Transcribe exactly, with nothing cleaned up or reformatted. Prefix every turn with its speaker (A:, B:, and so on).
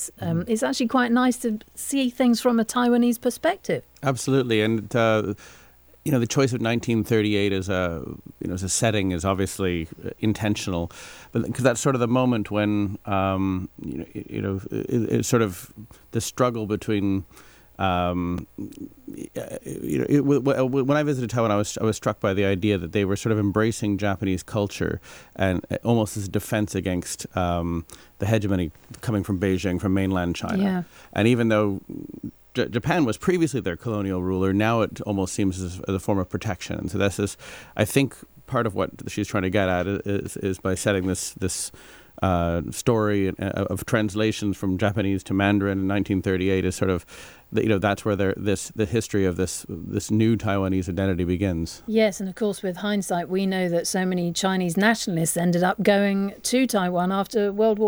A: it's um, it's actually quite nice to see things from a Taiwanese perspective.
B: Absolutely, and uh, you know, the choice of nineteen thirty-eight as a you know as a setting is obviously intentional, but because that's sort of the moment when um, you know you know it, it's sort of the struggle between. Um, you know, it, when I visited Taiwan, I was I was struck by the idea that they were sort of embracing Japanese culture and almost as a defense against um, the hegemony coming from Beijing, from mainland China.
A: Yeah.
B: And even though J- Japan was previously their colonial ruler, now it almost seems as, as a form of protection. And so this is, I think, part of what she's trying to get at is, is by setting this this. Uh, story of translations from Japanese to Mandarin in nineteen thirty-eight is sort of, you know, that's where this the history of this this new Taiwanese identity begins.
A: Yes, and of course, with hindsight, we know that so many Chinese nationalists ended up going to Taiwan after World War